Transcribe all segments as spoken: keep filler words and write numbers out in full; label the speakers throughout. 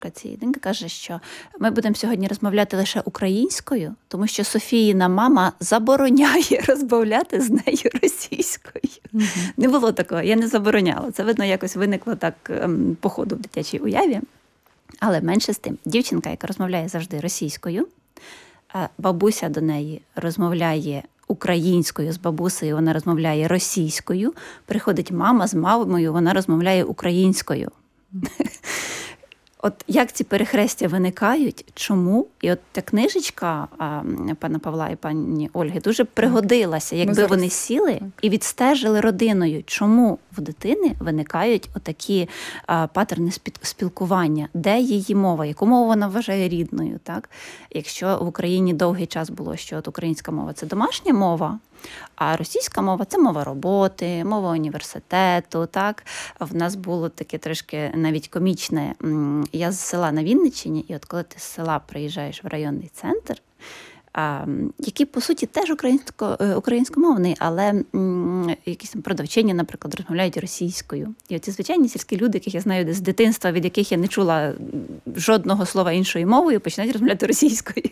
Speaker 1: цієї доньки каже, що ми будемо сьогодні розмовляти лише українською, тому що Софіїна мама забороняє розмовляти з нею російською. Mm-hmm. Не було такого, я не забороняла. Це, видно, якось виникло так ем, по ходу в дитячій уяві. Але менше з тим, дівчинка, яка розмовляє завжди російською, бабуся до неї розмовляє українською з бабусею, вона розмовляє російською, приходить мама з мамою, вона розмовляє українською. От як ці перехрестя виникають, чому? І от та книжечка а, пана Павла і пані Ольги дуже пригодилася, якби зараз... вони сіли так. і відстежили родиною, чому в дитини виникають отакі а, патерни спілкування, де її мова, яку мову вона вважає рідною. Так? Якщо в Україні довгий час було, що от українська мова – це домашня мова, а російська мова – це мова роботи, мова університету. Так? В нас було таке трошки навіть комічне. Я з села на Вінниччині, і от коли ти з села приїжджаєш в районний центр, який, по суті, теж українсько, українськомовний, але якісь продавчині, наприклад, розмовляють російською. І оці звичайні сільські люди, яких я знаю з дитинства, від яких я не чула жодного слова іншою мовою, починають розмовляти російською.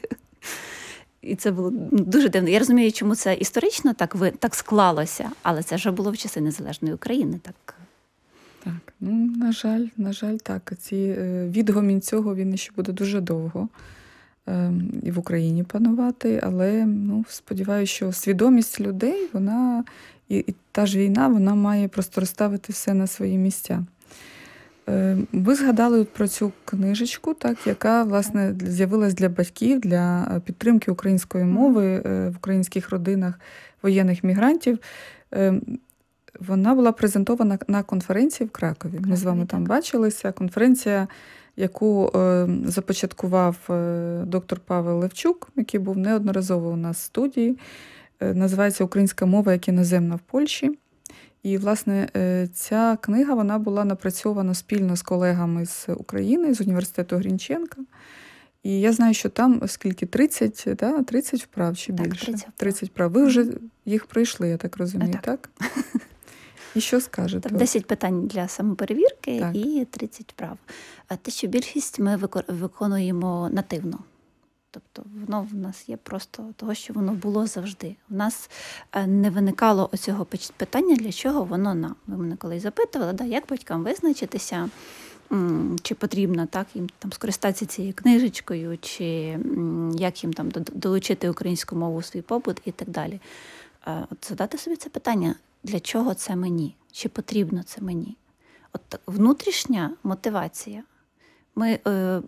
Speaker 1: І це було дуже дивно. Я розумію, чому це історично так, ви, так склалося, але це вже було в часи незалежної України. Так,
Speaker 2: так. Ну, на жаль, на жаль, так. Ці, відгомін цього, він ще буде дуже довго е, і в Україні панувати, але ну, сподіваюся, що свідомість людей, вона, і, і та ж війна, вона має просто розставити все на свої місця. Ви згадали про цю книжечку, так, яка, власне, з'явилась для батьків, для підтримки української мови в українських родинах воєнних мігрантів. Вона була презентована на конференції в Кракові. Ми з вами там бачилися. Конференція, яку започаткував доктор Павел Левчук, який був неодноразово у нас в студії. Називається «Українська мова як іноземна в Польщі». І, власне, ця книга, вона була напрацьована спільно з колегами з України, з університету Грінченка. І я знаю, що там скільки, тридцять, да? тридцять вправ чи
Speaker 1: так,
Speaker 2: більше?
Speaker 1: тридцять.
Speaker 2: тридцять вправ. Ви вже їх пройшли, я так розумію, так? так? І що скажете?
Speaker 1: десять питань для самоперевірки
Speaker 2: так.
Speaker 1: і тридцять вправ. А те, що більшість ми виконуємо нативно. Тобто воно в нас є просто того, що воно було завжди. В нас не виникало оцього питання, для чого воно нам. Ви мене колись запитували, да, як батькам визначитися, чи потрібно так, їм там скористатися цією книжечкою, чи як їм там долучити українську мову у свій побут і так далі. От задати собі це питання, для чого це мені, чи потрібно це мені. От внутрішня мотивація. Ми...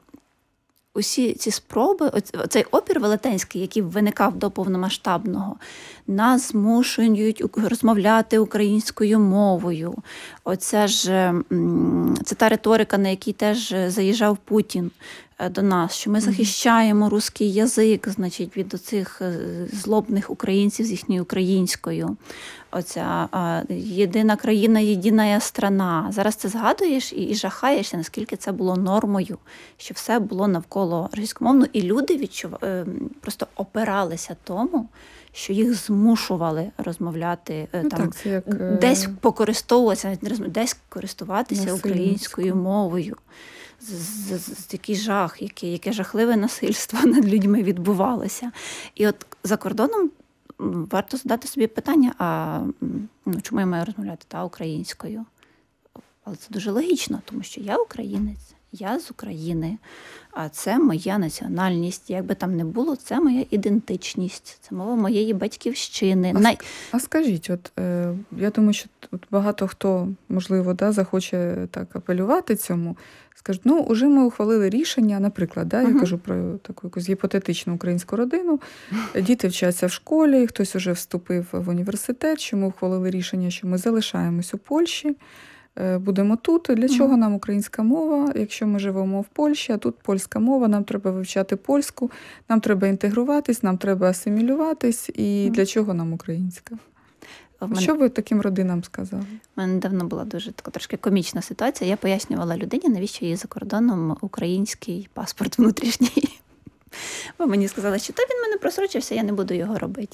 Speaker 1: Усі ці спроби, цей опір велетенський, який виникав до повномасштабного, нас змушують розмовляти українською мовою. Оця ж, це та риторика, на якій теж заїжджав Путін до нас, що ми захищаємо русський язик, значить, від оцих злобних українців з їхньою українською. Оця а, єдина країна, єдина страна. Зараз це згадуєш і, і жахаєшся, наскільки це було нормою, що все було навколо російськомовно, і люди відчув... просто опиралися тому, що їх змушували розмовляти,
Speaker 2: ну,
Speaker 1: там,
Speaker 2: так, це як...
Speaker 1: десь покористовуватися, десь користуватися
Speaker 2: насильницько.
Speaker 1: Українською мовою. З, з, з, з який жах, яке, яке жахливе насильство над людьми відбувалося. І от за кордоном варто задати собі питання, а ну, чому я маю розмовляти та українською? Але це дуже логічно, тому що я українець, я з України, а це моя національність. Як би там не було, це моя ідентичність, це мова моєї батьківщини.
Speaker 2: А,
Speaker 1: Най...
Speaker 2: а скажіть, от е, я думаю, що от багато хто, можливо, да, захоче так апелювати цьому, скажуть, ну, уже ми ухвалили рішення, наприклад, да, я uh-huh. кажу про таку якусь гіпотетичну українську родину, діти вчаться в школі, хтось уже вступив в університет, що ми ухвалили рішення, що ми залишаємось у Польщі, будемо тут. Для чого нам українська мова, якщо ми живемо в Польщі, а тут польська мова, нам треба вивчати польську, нам треба інтегруватись, нам треба асимілюватись, і для чого нам українська? Мене... Що ви таким родинам сказали?
Speaker 1: У мене давно була дуже така трошки комічна ситуація. Я пояснювала людині, навіщо їй за кордоном український паспорт внутрішній. Бо мені сказали, що та він мене просрочився, я не буду його робити.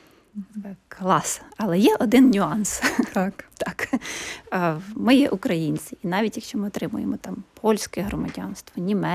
Speaker 1: Клас. Але є один нюанс.
Speaker 2: Так.
Speaker 1: Так. Ми є українці. І навіть якщо ми отримуємо там польське громадянство, німецьке,